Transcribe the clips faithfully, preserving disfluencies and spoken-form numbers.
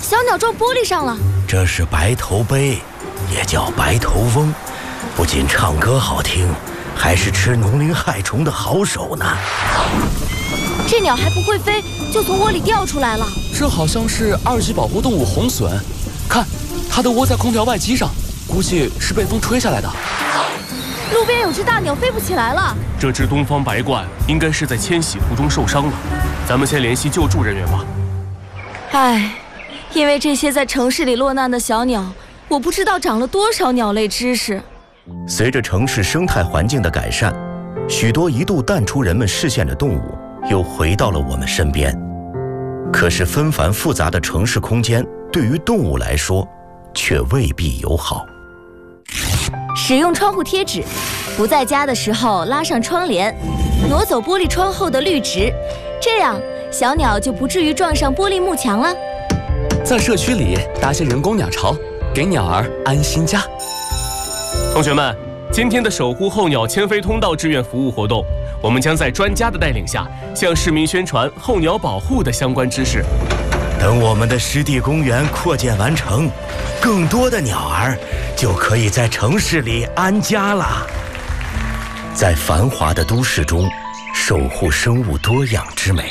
小鸟撞玻璃上了。 这是白头鹎，也叫白头翁，不仅唱歌好听，还是吃农林害虫的好手呢。 这鸟还不会飞，就从窝里掉出来了。 这好像是二级保护动物红隼，看，它的窝在空调外机上，估计是被风吹下来的。 路边有只大鸟飞不起来了。 这只东方白鹳应该是在迁徙途中受伤了，咱们先联系救助人员吧。 唉，因为这些在城市里落难的小鸟，我不知道长了多少鸟类知识。 随着城市生态环境的改善，许多一度淡出人们视线的动物又回到了我们身边。可是纷繁复杂的城市空间对于动物来说却未必友好。 使用窗户贴纸，不在家的时候拉上窗帘，挪走玻璃窗后的绿植，这样小鸟就不至于撞上玻璃幕墙了。 在社区里搭些人工鸟巢，给鸟儿安心家。 同学们，今天的守护候鸟迁飞通道志愿服务活动，我们将在专家的带领下，向市民宣传候鸟保护的相关知识。 等我们的湿地公园扩建完成，更多的鸟儿就可以在城市里安家了。在繁华的都市中，守护生物多样之美。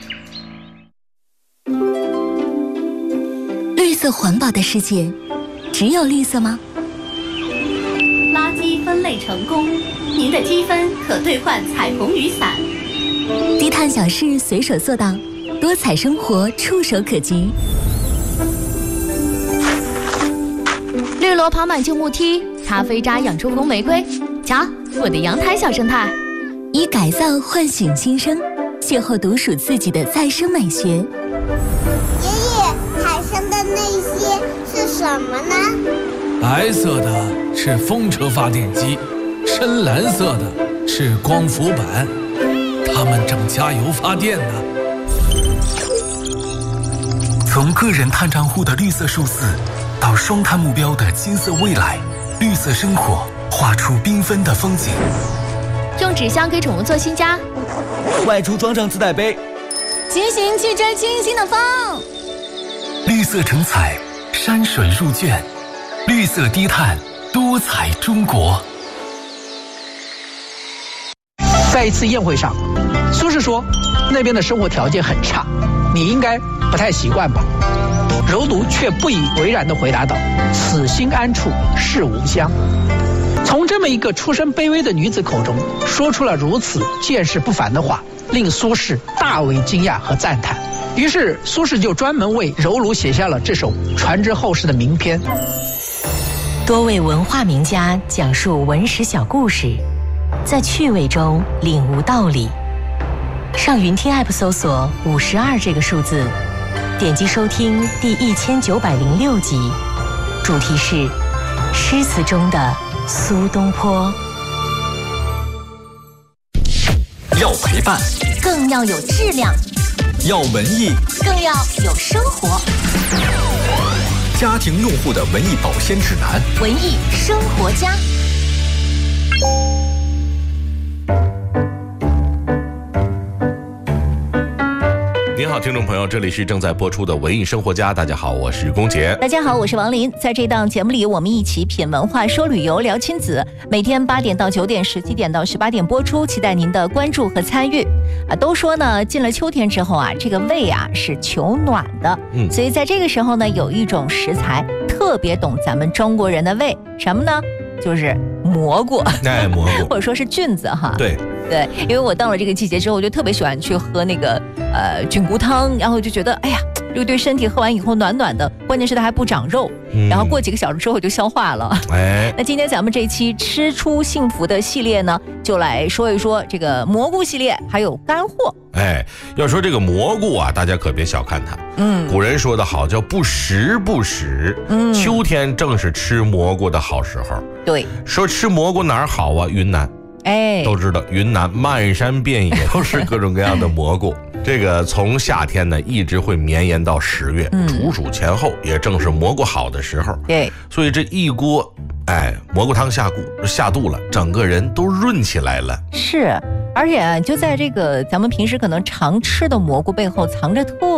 绿色环保的世界，只有绿色吗？ 垃圾分类成功，您的积分可兑换彩虹雨伞。 低碳小事随手做到，多彩生活触手可及。 绿萝爬满旧木梯，咖啡渣养出红玫瑰。瞧，我的阳台小生态。 以改造唤醒新生，邂逅独属自己的再生美学。爷爷，海上的那些是什么呢？ 白色的是风车发电机，深蓝色的是光伏板，它们正加油发电呢。 从个人碳账户的绿色数字，到双碳目标的金色未来，绿色生活画出缤纷的风景。 用纸箱给宠物做新家， 外出装上自带杯， 骑行去追清新的风。 绿色成彩，山水入卷，绿色低碳，多彩中国。 在一次宴会上，苏轼说，那边的生活条件很差，你应该不太习惯吧？柔奴却不以为然地回答道，此心安处是吾乡。从这么一个出身卑微的女子口中说出了如此见识不凡的话，令苏轼大为惊讶和赞叹。于是苏轼就专门为柔奴写下了这首传之后世的名篇。 多位文化名家讲述文史小故事，在趣味中领悟道理。上云听 App 搜索五十二这个数字，点击收听第一千九百零六集，主题是诗词中的苏东坡。 要陪伴， 更要有质量； 要文艺， 更要有生活。 家庭用户的文艺保鲜指南， 文艺生活家。 您好，听众朋友，这里是正在播出的文艺生活家。大家好，我是龚杰。 大家好，我是王林。在这档节目里，我们一起品文化、说旅游、聊亲子。每天八点到九点，十七点到十八点播出，期待您的关注和参与。啊，都说呢，进了秋天之后啊，这个胃啊是求暖的。嗯，所以在这个时候呢，有一种食材特别懂咱们中国人的胃，什么呢？就是蘑菇。 哎，蘑菇， 或者说是菌子哈。 对。 对，因为我到了这个季节之后，我就特别喜欢去喝那个呃菌菇汤，然后就觉得哎呀，这个对身体喝完以后暖暖的，关键是它还不长肉，嗯、然后过几个小时之后就消化了。哎，那今天咱们这期吃出幸福的系列呢，就来说一说这个蘑菇系列，还有干货。 哎，要说这个蘑菇啊，大家可别小看它。嗯，古人说得好，叫不时不食。嗯，秋天正是吃蘑菇的好时候。 对， 说吃蘑菇哪儿好啊？云南。哎，都知道云南漫山遍野都是各种各样的蘑菇。这个从夏天呢一直会绵延到十月，嗯、处暑前后也正是蘑菇好的时候。对，所以这一锅，哎，蘑菇汤下肚下肚了，整个人都润起来了。 是，而且就在这个咱们平时可能常吃的蘑菇背后藏着特